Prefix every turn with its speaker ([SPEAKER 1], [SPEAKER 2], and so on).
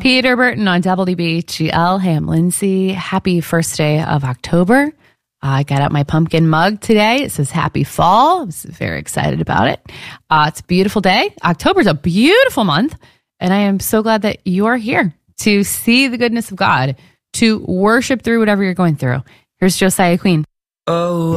[SPEAKER 1] Peter Burton on WBHGL. Hey, I'm Lindsay. Happy first day of October. I got out my pumpkin mug today. It says happy fall. I was very excited about it. It's a beautiful day. October's a beautiful month. And I am so glad that you are here to see the goodness of God, to worship through whatever you're going through. Here's Josiah Queen.
[SPEAKER 2] Oh.